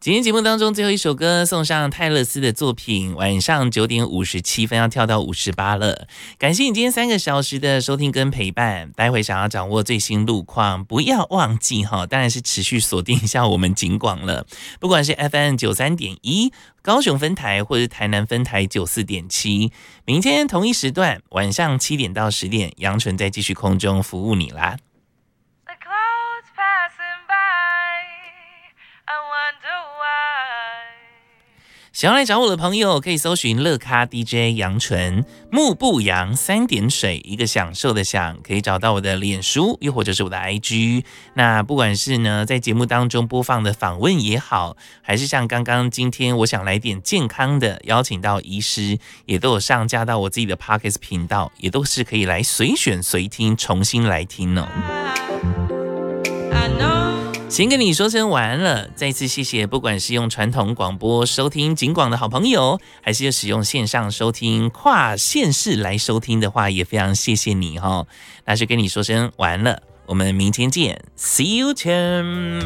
今天节目当中最后一首歌送上泰勒斯的作品，晚上9点57分要跳到58了。感谢你今天3个小时的收听跟陪伴，待会想要掌握最新路况，不要忘记当然是持续锁定一下我们警广了，不管是 FM 93.1高雄分台或是台南分台94.7，明天同一时段晚上7点到10点，杨纯再继续空中服务你啦。想要来找我的朋友，可以搜寻乐咖 DJ 杨纯，木不扬3点水，一个享受的享，可以找到我的脸书，又或者是我的 IG。那不管是呢在节目当中播放的访问也好，还是像刚刚今天我想来点健康的，邀请到医师，也都有上架到我自己的 Podcast 频道，也都是可以来随选随听，重新来听哦。先跟你说声晚安了，再次谢谢不管是用传统广播收听警广的好朋友，还是使用线上收听跨县市来收听的话，也非常谢谢你那就跟你说声晚安了，我们明天见 See you soon。